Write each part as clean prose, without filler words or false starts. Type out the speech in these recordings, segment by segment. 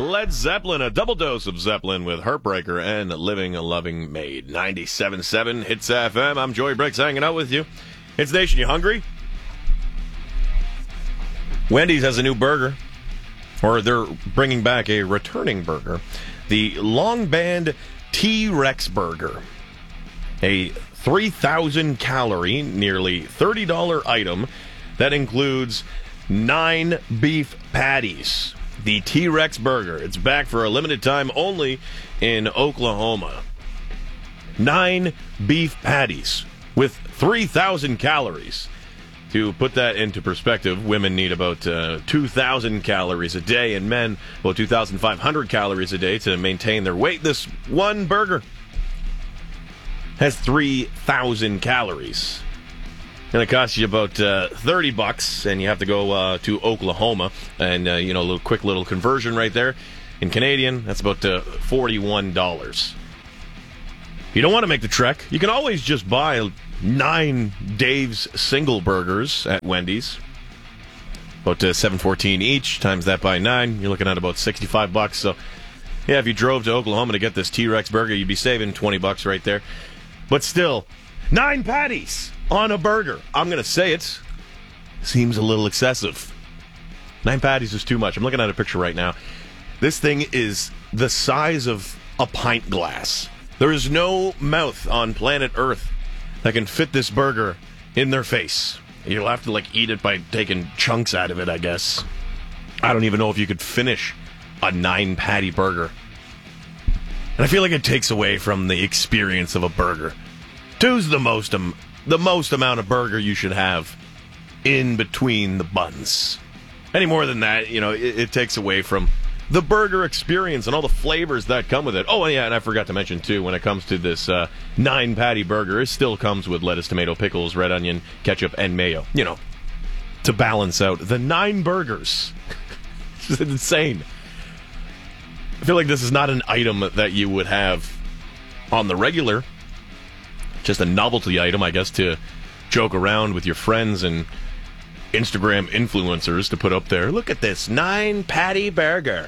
Led Zeppelin, a double dose of Zeppelin with Heartbreaker and Living a Loving Maid. 97.7 Hits FM. I'm Joey Bricks hanging out with you. It's Nation, you hungry? Wendy's has a new burger, or they're bringing back a returning burger. The Long Band T-Rex Burger. A 3,000-calorie, nearly $30 item that includes 9 beef patties. The T-Rex Burger. It's back for a limited time only in Oklahoma. 9 beef patties with 3,000 calories. To put that into perspective, women need about 2,000 calories a day, and men about 2,500 calories a day to maintain their weight. This one burger has 3,000 calories. Going to cost you about $30, and you have to go to Oklahoma. And, a quick little conversion right there. In Canadian, that's about $41. If you don't want to make the trek, you can always just buy 9 Dave's single burgers at Wendy's. About $7.14 each, times that by 9. You're looking at about $65. So, yeah, if you drove to Oklahoma to get this T-Rex burger, you'd be saving $20 right there. But still, 9 patties on a burger. I'm going to say it. Seems a little excessive. 9 patties is too much. I'm looking at a picture right now. This thing is the size of a pint glass. There is no mouth on planet Earth that can fit this burger in their face. You'll have to, eat it by taking chunks out of it, I guess. I don't even know if you could finish a 9-patty burger. And I feel like it takes away from the experience of a burger. 2's the most amount of burger you should have in between the buns. Any more than that, it takes away from the burger experience and all the flavors that come with it. Oh, yeah, and I forgot to mention, too, when it comes to this 9-patty burger, it still comes with lettuce, tomato, pickles, red onion, ketchup, and mayo. To balance out the 9 burgers. It's insane. I feel like this is not an item that you would have on the regular. Just a novelty item, I guess, to joke around with your friends and Instagram influencers to put up there. Look at this 9-patty burger.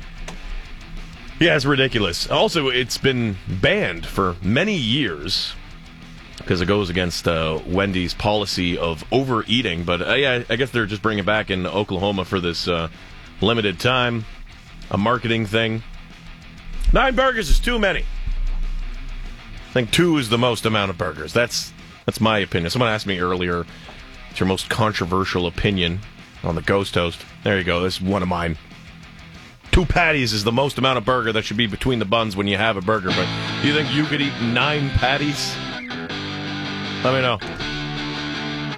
Yeah, it's ridiculous. Also, it's been banned for many years because it goes against Wendy's policy of overeating. But yeah, I guess they're just bringing it back in Oklahoma for this limited time, a marketing thing. 9 burgers is too many. I think 2 is the most amount of burgers. That's my opinion. Someone asked me earlier, what's your most controversial opinion on the Ghost Toast? There you go. This is one of mine. 2 patties is the most amount of burger that should be between the buns when you have a burger. But do you think you could eat 9 patties? Let me know.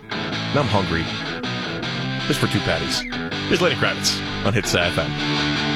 I'm hungry. Just for 2 patties. Here's Lenny Kravitz on Hits FM.